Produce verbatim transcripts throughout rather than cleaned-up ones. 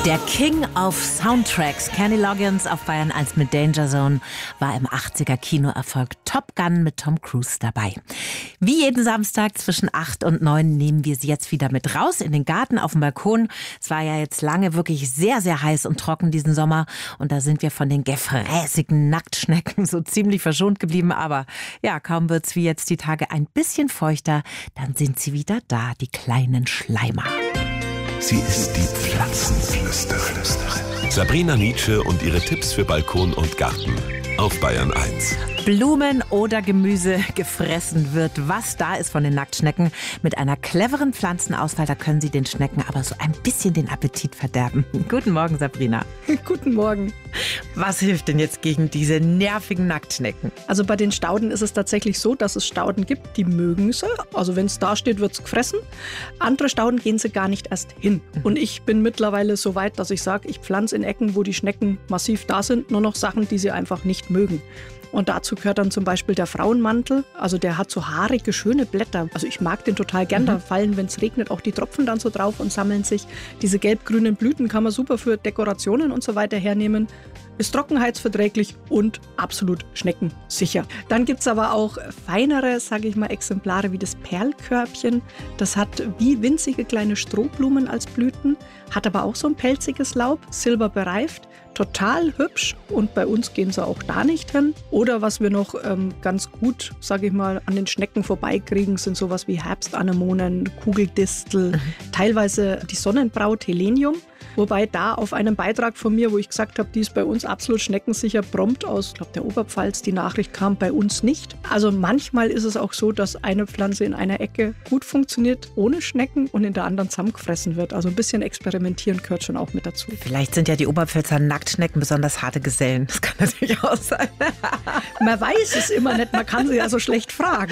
Der King of Soundtracks, Kenny Loggins auf Bayern eins mit Danger Zone, war im achtziger Kinoerfolg Top Gun mit Tom Cruise dabei. Wie jeden Samstag zwischen acht und neun nehmen wir sie jetzt wieder mit raus in den Garten, auf dem Balkon. Es war ja jetzt lange wirklich sehr, sehr heiß und trocken diesen Sommer. Und da sind wir von den gefräßigen Nacktschnecken so ziemlich verschont geblieben. Aber ja, kaum wird's wie jetzt die Tage ein bisschen feuchter, dann sind sie wieder da, die kleinen Schleimer. Sie ist die Pflanzenflüsterin. Sabrina Nitzsche und ihre Tipps für Balkon und Garten auf Bayern eins. Blumen oder Gemüse gefressen wird, was da ist von den Nacktschnecken. Mit einer cleveren Pflanzenauswahl, da können sie den Schnecken aber so ein bisschen den Appetit verderben. Guten Morgen, Sabrina. Guten Morgen. Was hilft denn jetzt gegen diese nervigen Nacktschnecken? Also bei den Stauden ist es tatsächlich so, dass es Stauden gibt, die mögen sie. Also wenn es da steht, wird es gefressen. Andere Stauden gehen sie gar nicht erst hin. Und ich bin mittlerweile so weit, dass ich sage, ich pflanze in Ecken, wo die Schnecken massiv da sind, nur noch Sachen, die sie einfach nicht mögen. Und dazu gehört dann zum Beispiel der Frauenmantel. Also der hat so haarige, schöne Blätter. Also ich mag den total gern. Mhm. Da fallen, wenn es regnet, auch die Tropfen dann so drauf und sammeln sich. Diese gelb-grünen Blüten kann man super für Dekorationen und so weiter hernehmen. Ist trockenheitsverträglich und absolut schneckensicher. Dann gibt es aber auch feinere, sage ich mal, Exemplare wie das Perlkörbchen. Das hat wie winzige kleine Strohblumen als Blüten, hat aber auch so ein pelziges Laub, silber bereift. Total hübsch und bei uns gehen sie auch da nicht hin. Oder was wir noch ähm, ganz gut, sage ich mal, an den Schnecken vorbeikriegen, sind sowas wie Herbstanemonen, Kugeldistel, mhm. teilweise die Sonnenbraut Helenium. Wobei da auf einem Beitrag von mir, wo ich gesagt habe, die ist bei uns absolut schneckensicher, prompt aus, ich glaube, der Oberpfalz, die Nachricht kam bei uns nicht. Also manchmal ist es auch so, dass eine Pflanze in einer Ecke gut funktioniert, ohne Schnecken und in der anderen zusammengefressen wird. Also ein bisschen experimentieren gehört schon auch mit dazu. Vielleicht sind ja die Oberpfälzer Nacktschnecken besonders harte Gesellen. Das kann natürlich auch sein. Man weiß es immer nicht, man kann sie ja so schlecht fragen.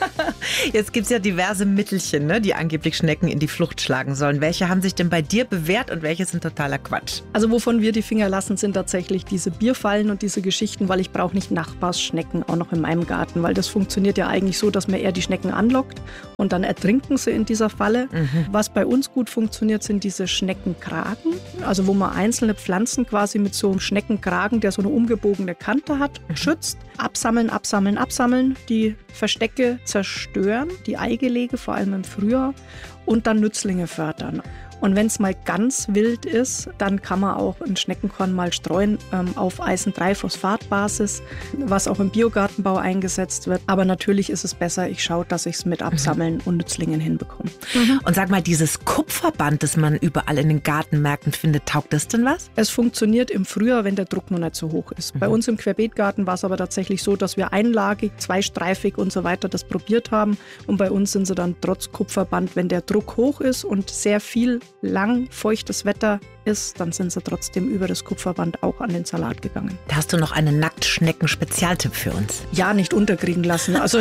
Jetzt gibt es ja diverse Mittelchen, ne, die angeblich Schnecken in die Flucht schlagen sollen. Welche haben sich denn bei dir bewährt und welche sind totaler Quatsch? Also wovon wir die Finger lassen, sind tatsächlich diese Bierfallen und diese Geschichten, weil ich brauche nicht Nachbarsschnecken auch noch in meinem Garten, weil das funktioniert ja eigentlich so, dass man eher die Schnecken anlockt und dann ertrinken sie in dieser Falle. Mhm. Was bei uns gut funktioniert, sind diese Schneckenkragen, also wo man einzelne Pflanzen quasi mit so einem Schneckenkragen, der so eine umgebogene Kante hat, mhm. schützt. Absammeln, absammeln, absammeln, die Verstecke zerstören, die Eigelege, vor allem im Frühjahr, und dann Nützlinge fördern. Und wenn es mal ganz wild ist, dann kann man auch ein Schneckenkorn mal streuen ähm, auf Eisen drei Phosphatbasis, was auch im Biogartenbau eingesetzt wird. Aber natürlich ist es besser, ich schaue, dass ich es mit Absammeln mhm. und Nützlingen hinbekomme. Mhm. Und sag mal, dieses Kupferband, das man überall in den Gartenmärkten findet, taugt das denn was? Es funktioniert im Frühjahr, wenn der Druck noch nicht so hoch ist. Mhm. Bei uns im Querbeetgarten war es aber tatsächlich so, dass wir einlagig, zweistreifig und so weiter das probiert haben. Und bei uns sind sie dann trotz Kupferband, wenn der Druck hoch ist und sehr viel lang feuchtes Wetter ist, dann sind sie trotzdem über das Kupferband auch an den Salat gegangen. Da hast du noch einen Nacktschnecken-Spezialtipp für uns. Ja, nicht unterkriegen lassen. Also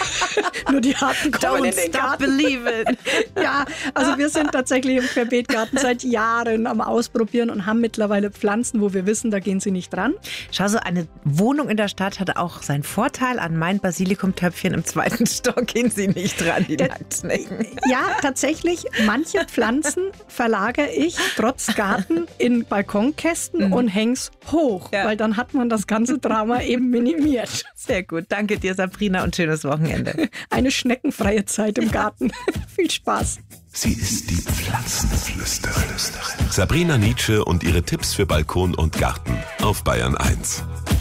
nur die harten kommen in den Garten. Believe it. Ja, also wir sind tatsächlich im Querbeetgarten seit Jahren am Ausprobieren und haben mittlerweile Pflanzen, wo wir wissen, da gehen sie nicht dran. Schau, so eine Wohnung in der Stadt hat auch seinen Vorteil. An mein Basilikumtöpfchen im zweiten Stock gehen sie nicht dran, die der, Nacktschnecken. Ja, tatsächlich, manche Pflanzen verlagere ich trotz Garten in Balkonkästen mhm. und häng's hoch, ja. weil dann hat man das ganze Drama eben minimiert. Sehr gut. Danke dir, Sabrina, und schönes Wochenende. Eine schneckenfreie Zeit im Garten. Viel Spaß. Sie ist die Pflanzenflüsterin. Sabrina Nitzsche und ihre Tipps für Balkon und Garten auf Bayern eins.